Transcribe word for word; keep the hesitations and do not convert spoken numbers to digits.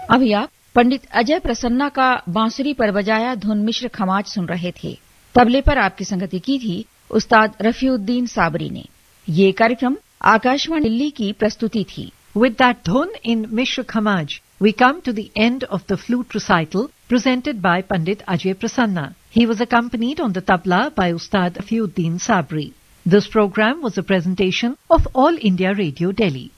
अभी आप पंडित अजय प्रसन्ना का बांसुरी पर बजाया धुन मिश्र खमाज सुन रहे थे। तबले पर आपकी संगति की थी उस्ताद रफीउद्दीन साबरी ने। ये कार्यक्रम आकाशवाणी दिल्ली की प्रस्तुति थी। With that dhun in Mishra Khamaj, we come to the end of the flute recital presented by Pandit Ajay Prasanna. He was accompanied on the tabla by Ustad Raffiuddin Sabri. This program was a presentation of All India Radio Delhi.